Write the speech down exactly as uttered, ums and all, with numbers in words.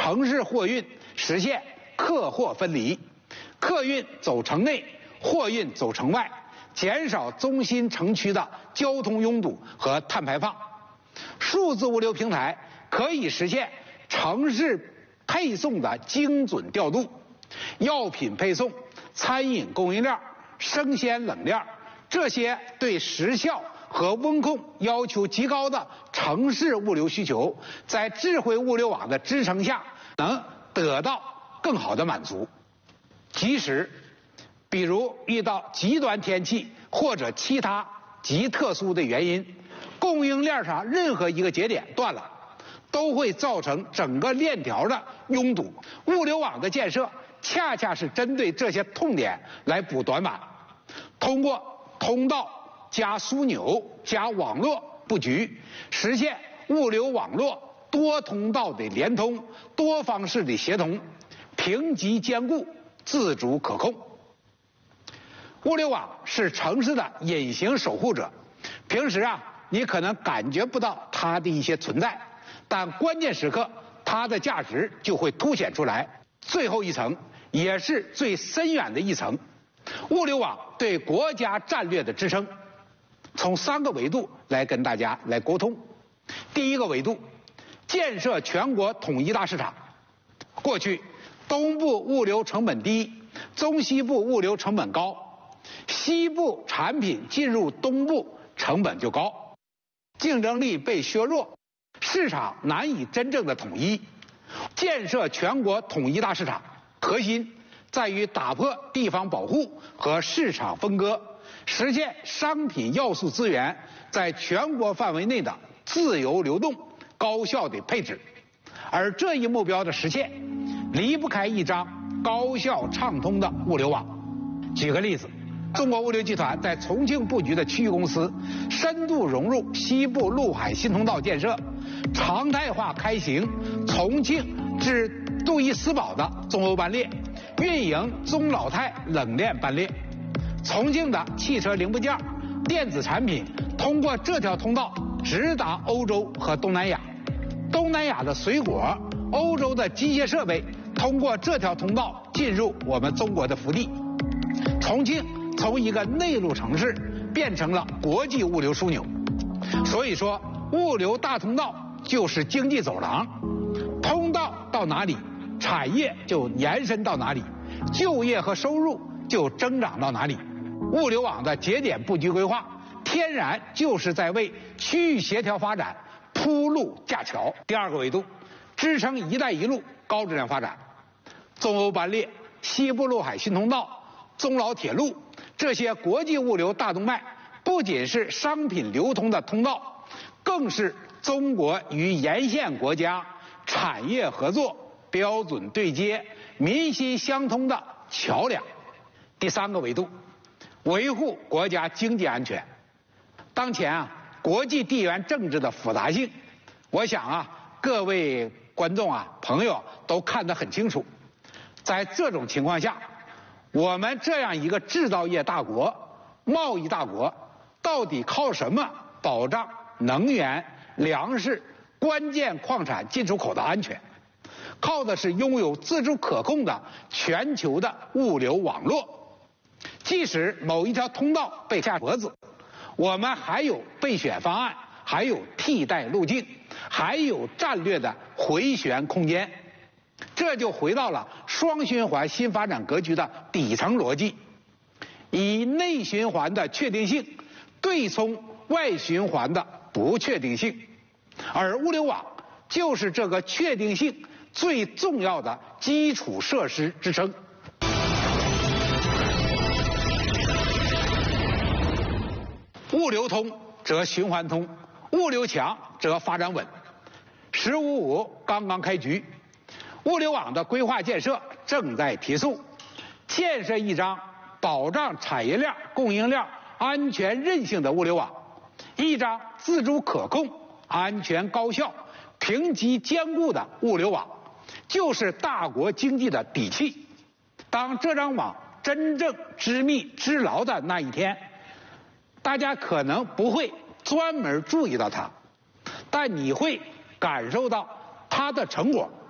城市货运实现客货分离，客运走城内，货运走城外，减少中心城区的交通拥堵和碳排放。数字物流平台可以实现城市配送的精准调度，药品配送、餐饮供应链、生鲜冷链，这些对时效和温控要求极高的城市物流需求，在智慧物流网的支撑下，能得到更好的满足。即使比如遇到极端天气或者其他极特殊的原因，供应链上任何一个节点断了，都会造成整个链条的拥堵。物流网的建设恰恰是针对这些痛点来补短板，通过通道加枢纽加网络布局，实现物流网络多通道的联通、多方式的协同，平级兼顾、自主可控。物流网是城市的隐形守护者，平时啊，你可能感觉不到它的一些存在，但关键时刻，它的价值就会凸显出来。最后一层，也是最深远的一层，物流网对国家战略的支撑。从三个维度来跟大家来沟通。第一个维度，建设全国统一大市场。过去，东部物流成本低，中西部物流成本高，西部产品进入东部成本就高，竞争力被削弱，市场难以真正的统一。建设全国统一大市场，核心在于打破地方保护和市场分割，实现商品要素资源在全国范围内的自由流动、高效的配置。而这一目标的实现，离不开一张高效畅通的物流网。举个例子，中国物流集团在重庆布局的区域公司，深度融入西部陆海新通道建设，常态化开行重庆至杜伊斯堡的中欧班列，运营中老泰冷链班列。重庆的汽车零部件、电子产品通过这条通道直达欧洲和东南亚，东南亚的水果、欧洲的机械设备通过这条通道进入我们中国的腹地。重庆从一个内陆城市变成了国际物流枢纽。所以说，物流大通道就是经济走廊，通道到哪里，产业就延伸到哪里，就业和收入就增长到哪里。物流网的节点布局规划，天然就是在为区域协调发展铺路架桥。第二个维度，支撑“一带一路”高质量发展。中欧班列、西部陆海新通道、中老铁路这些国际物流大动脉，不仅是商品流通的通道，更是中国与沿线国家产业合作、标准对接、民心相通的桥梁。第三个维度，维护国家经济安全。当前啊，国际地缘政治的复杂性，我想啊，各位观众啊、朋友都看得很清楚。在这种情况下，我们这样一个制造业大国、贸易大国，到底靠什么保障能源、粮食、关键矿产进出口的安全？靠的是拥有自主可控的全球的物流网络。即使某一条通道被掐脖子，我们还有备选方案，还有替代路径，还有战略的回旋空间。这就回到了双循环新发展格局的底层逻辑，以内循环的确定性对冲外循环的不确定性，而物流网就是这个确定性最重要的基础设施支撑。物流通则循环通，物流强则发展稳。十五五刚刚开局，物流网的规划建设正在提速，建设一张保障产业链、供应链安全韧性的物流网，一张自主可控、安全高效、平级兼顾的物流网，就是大国经济的底气。当这张网真正织密织牢的那一天，大家可能不会专门注意到它，但你会感受到它的成果。